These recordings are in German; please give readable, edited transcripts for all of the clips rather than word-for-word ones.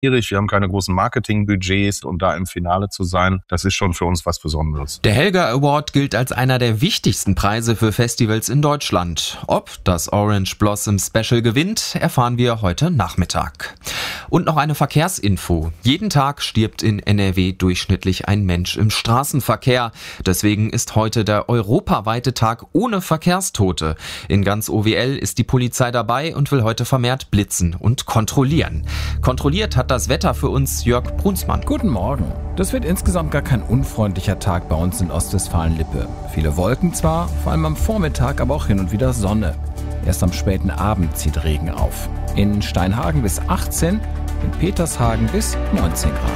Wir haben keine großen Marketingbudgets und da im Finale zu sein, das ist schon für uns was Besonderes. Der Helga Award gilt als einer der wichtigsten Preise für Festivals in Deutschland. Ob das Orange Blossom Special gewinnt, erfahren wir heute Nachmittag. Und noch eine Verkehrsinfo. Jeden Tag stirbt in NRW durchschnittlich ein Mensch im Straßenverkehr. Deswegen ist heute der europaweite Tag ohne Verkehrstote. In ganz OWL ist die Polizei dabei und will heute vermehrt blitzen und kontrollieren. Kontrolliert hat das Wetter für uns Jörg Brunsmann. Guten Morgen. Das wird insgesamt gar kein unfreundlicher Tag bei uns in Ostwestfalen-Lippe. Viele Wolken zwar, vor allem am Vormittag, aber auch hin und wieder Sonne. Erst am späten Abend zieht Regen auf. In Steinhagen bis 18, in Petershagen bis 19 Grad.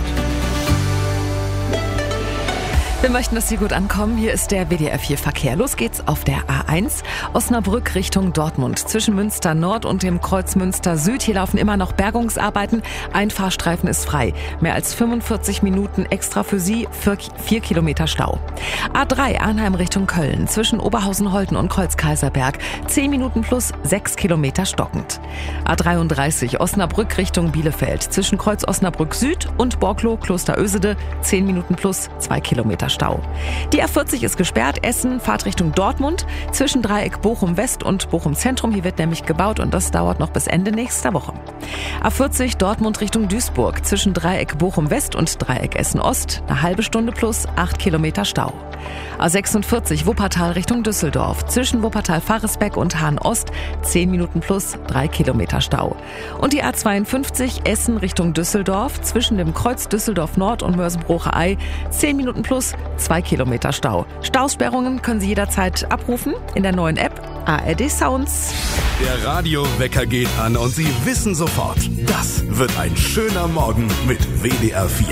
Wir möchten, dass Sie gut ankommen. Hier ist der WDR 4 Verkehr. Los geht's auf der A1 Osnabrück Richtung Dortmund. Zwischen Münster Nord und dem Kreuz Münster Süd. Hier laufen immer noch Bergungsarbeiten. Ein Fahrstreifen ist frei. Mehr als 45 Minuten extra für Sie, 4 Kilometer Stau. A3 Arnheim Richtung Köln. Zwischen Oberhausen-Holten und Kreuz-Kaiserberg. 10 Minuten plus 6 Kilometer stockend. A33 Osnabrück Richtung Bielefeld. Zwischen Kreuz Osnabrück Süd und Borkloh Klosterösede. 10 Minuten plus 2 Kilometer Stau. Die A40 ist gesperrt. Essen, Fahrtrichtung Dortmund. Zwischen Dreieck Bochum West und Bochum Zentrum. Hier wird nämlich gebaut und das dauert noch bis Ende nächster Woche. A40 Dortmund Richtung Duisburg. Zwischen Dreieck Bochum West und Dreieck Essen Ost. Eine halbe Stunde plus 8 Kilometer Stau. A46 Wuppertal Richtung Düsseldorf. Zwischen Wuppertal-Faresbeck und Hahn Ost 10 Minuten plus 3 Kilometer Stau. Und die A52 Essen Richtung Düsseldorf. Zwischen dem Kreuz Düsseldorf Nord und Mörsenbrocher-Ei 10 Minuten plus 2 Kilometer Stau. Stausperrungen können Sie jederzeit abrufen in der neuen App ARD Sounds. Der Radiowecker geht an und Sie wissen sofort, das wird ein schöner Morgen mit WDR 4.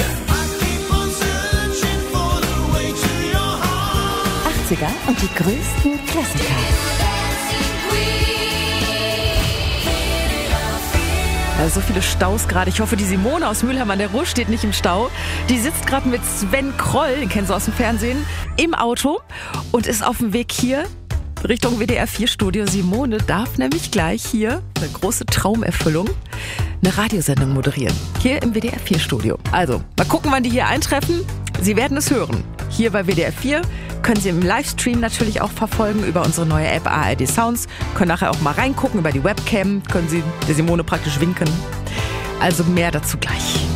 80er und die größten Klassiker. So viele Staus gerade. Ich hoffe, die Simone aus Mülheim an der Ruhr steht nicht im Stau. Die sitzt gerade mit Sven Kroll, den kennen Sie aus dem Fernsehen, im Auto und ist auf dem Weg hier Richtung WDR 4 Studio. Simone darf nämlich gleich hier, eine große Traumerfüllung, eine Radiosendung moderieren. Hier im WDR 4 Studio. Also, mal gucken, wann die hier eintreffen. Sie werden es hören. Hier bei WDR 4 können Sie im Livestream natürlich auch verfolgen über unsere neue App ARD Sounds. Können nachher auch mal reingucken über die Webcam. Können Sie der Simone praktisch winken. Also mehr dazu gleich.